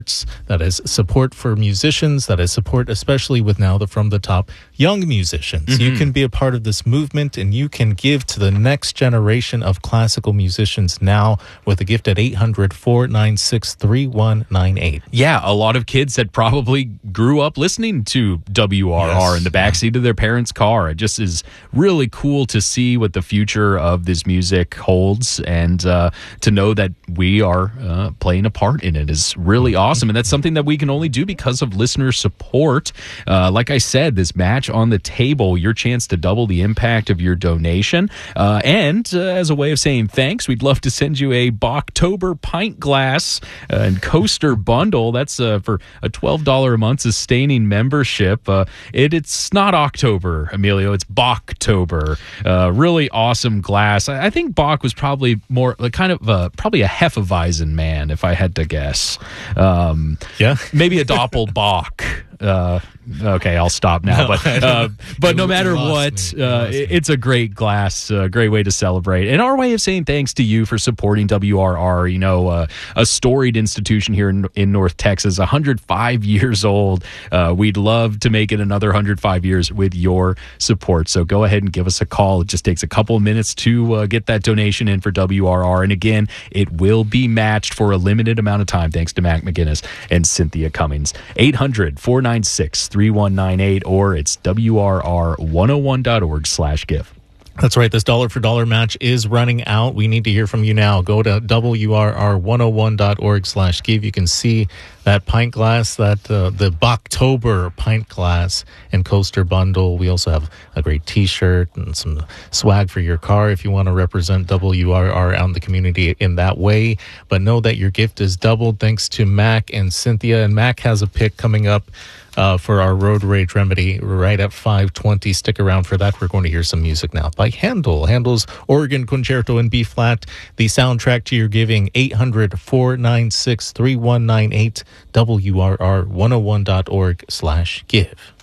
that is support for musicians, that is support especially with now the From the Top young musicians. You can be a part of this movement and you can give to the next generation of classical musicians now with a gift at 800-496-3198. Yeah, a lot of kids that probably grew up listening to WRR in the backseat of their parents' car. It just is really cool to see what the future of this music holds, and to know that we are playing a part in it is really awesome. And that's something that we can only do because of listener support. Like I said, this match on the table, your chance to double the impact of your donation. And as a way of saying thanks, we'd love to send you a Boktober pint glass and coaster bundle. That's for a $12 a month sustaining membership. It's not October, Emilio. It's Boktober. Really awesome glass. I think Bach was probably more kind of probably a Hefeweizen man, if I had to guess. Maybe a Doppelbock. Okay, I'll stop now. But no matter what, it's a great glass, a great way to celebrate. And our way of saying thanks to you for supporting WRR, a storied institution here in North Texas, 105 years old. We'd love to make it another 105 years with your support. So go ahead and give us a call. It just takes a couple of minutes to get that donation in for WRR. And again, it will be matched for a limited amount of time, thanks to Mac McGinnis and Cynthia Cummings. 800-496-3198, or it's WRR101.org/give. That's right. This dollar for dollar match is running out. We need to hear from you now. Go to WRR101.org/give. You can see that pint glass, that the Boktober pint glass and coaster bundle. We also have a great T-shirt and some swag for your car if you want to represent WRR out in the community in that way. But know that your gift is doubled thanks to Mac and Cynthia. And Mac has a pick coming up for our Road Rage Remedy right at 5:20. Stick around for that. We're going to hear some music now by Handel. Handel's Organ Concerto in B-flat, the soundtrack to your giving. 800-496-3198, WRR101.org/give.